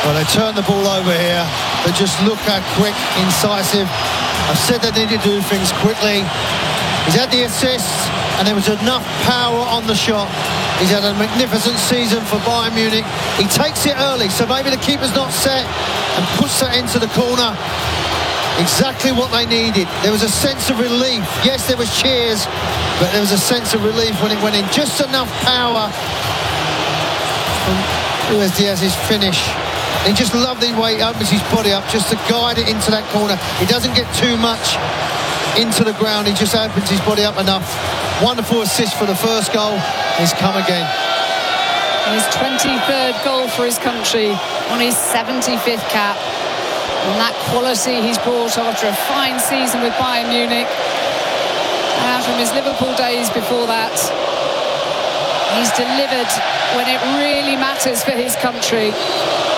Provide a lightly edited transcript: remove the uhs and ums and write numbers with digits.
Well, they turn the ball over here, but just look how quick, incisive. I've said they need to do things quickly. He's had the assists, and there was enough power on the shot. He's had a magnificent season for Bayern Munich. He takes it early, so maybe the keeper's not set, and puts that into the corner. Exactly what they needed. There was a sense of relief. Yes, there was cheers, but there was a sense of relief when it went in. Just enough power from Luis Diaz's finish. He just loved the way he opens his body up just to guide it into that corner. He doesn't get too much into the ground. He just opens his body up enough. Wonderful assist for the first goal. He's come again. His 23rd goal for his country on his 75th cap. And that quality he's brought after a fine season with Bayern Munich. And from his Liverpool days before that, he's delivered when it really matters for his country.